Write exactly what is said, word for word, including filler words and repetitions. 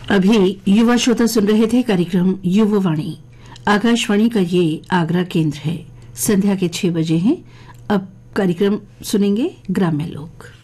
अभी युवा श्रोता सुन रहे थे कार्यक्रम युववाणी। आकाशवाणी का ये आगरा केंद्र है। संध्या के छह बजे हैं। अब कार्यक्रम सुनेंगे ग्राम्य लोक।